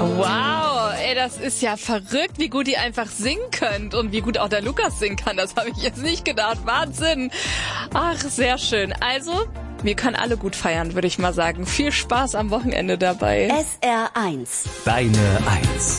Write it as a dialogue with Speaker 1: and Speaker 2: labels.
Speaker 1: Wow, ey, das ist ja verrückt, wie gut ihr einfach singen könnt und wie gut auch der Lukas singen kann. Das habe ich jetzt nicht gedacht. Wahnsinn. Ach, sehr schön. Also, wir können alle gut feiern, würde ich mal sagen. Viel Spaß am Wochenende dabei.
Speaker 2: SR1.
Speaker 3: Deine Eins.